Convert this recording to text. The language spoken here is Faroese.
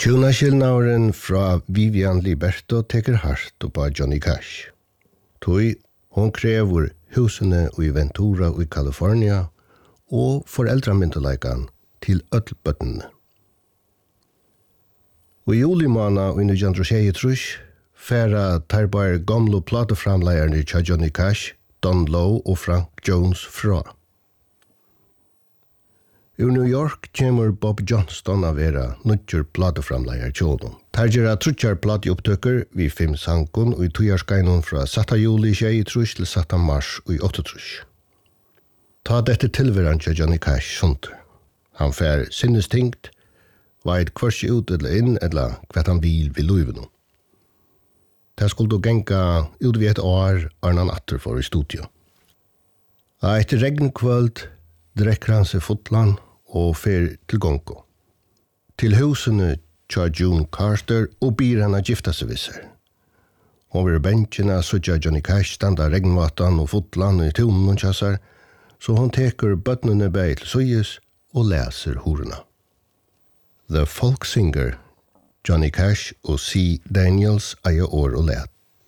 Tjuna-skillnauren fra Vivian Liberto teker hardt på Johnny Cash. Tui, hon krever husene i Ventura i California og foreldramynteleikan til ødelbøttene. Og i julimana i 1923 færa tarbar gamle plateframleierne til Johnny Cash, Don Lowe og Frank Jones fra. I New York kommer Bob Johnston av vera nødgjør plateframleier tjålen. Tergjera trutjar plateopptøkker vi 5 sankon og i 2-årskeinon fra 7. juli 23 til 7. mars i 28. Ta dette tilveran til Johnny Cash sunt. Han fær sinnestingt, veit kvarsi ut eller inn, eller hva han vil luiveno. Det skulle då genka ut vid et år arnan atter for i studio. Etter regnkvöld drekker han seg fotland og fer til gongo. Til husene tja June Carter og byr henne gifta seg visser. Hon vil benchina sutja Johnny Cash standa regnvatan og fotland i tonen og tjassar, så hon teker bøttene bei til søyes og leser horena. The folk singer Johnny Cash og C. Daniels eier år og let.